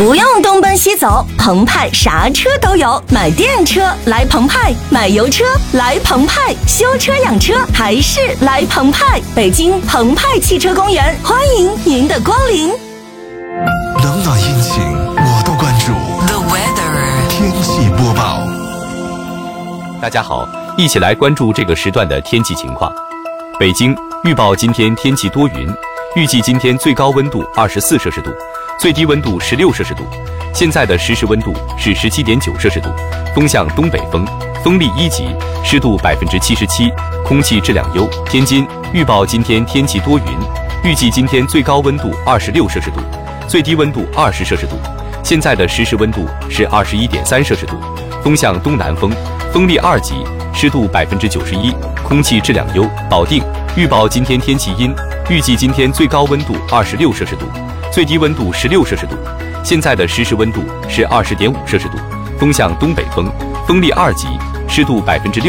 不用东奔西走，澎湃啥车都有。买电车来澎湃，买油车来澎湃，修车养车还是来澎湃。北京澎湃汽车公园，欢迎您的光临。 冷暖阴晴我都关注。 The weather 天气播报。 大家好，一起来关注这个时段的天气情况。北京预报今天天气多云，预计今天最高温度24摄氏度，最低温度16摄氏度。现在的实时温度是17.9摄氏度，风向东北风，风力1级，湿度77%，空气质量优。天津预报今天天气多云，预计今天最高温度26摄氏度，最低温度20摄氏度。现在的实时温度是21.3摄氏度，风向东南风，风力2级，湿度91%，空气质量优。保定预报今天天气阴，预计今天最高温度26摄氏度，最低温度16摄氏度。现在的实时温度是20.5摄氏度，风向东北风，风力2级，湿度6%。